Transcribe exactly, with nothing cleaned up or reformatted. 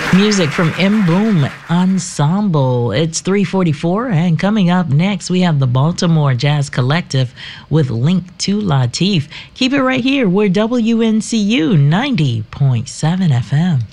Music from M Boom Ensemble. It's three forty-four, and coming up next, we have the Baltimore Jazz Collective with Link to Latif. Keep it right here. We're W N C U ninety point seven F M.